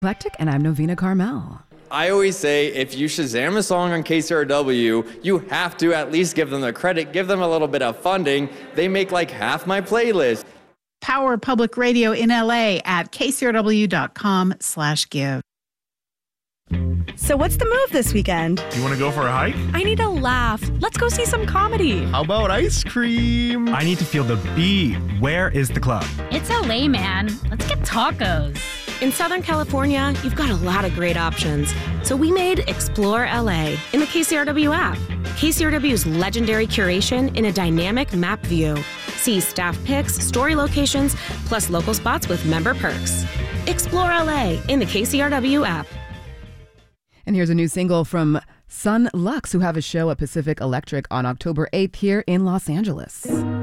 Eclectic, and I'm Novena Carmel. I always say if you Shazam a song on KCRW, you have to at least give them the credit, give them a little bit of funding. They make like half my playlist. Power Public Radio in LA at kcrw.com/give. So what's the move this weekend? You want to go for a hike? I need a laugh. Let's go see some comedy. How about ice cream? I need to feel the beat. Where is the club? It's LA, man. Let's get tacos. In Southern California, you've got a lot of great options. So we made Explore LA in the KCRW app. KCRW's legendary curation in a dynamic map view. See staff picks, story locations, plus local spots with member perks. Explore LA in the KCRW app. And here's a new single from Sun Lux, who have a show at Pacific Electric on October 8th here in Los Angeles.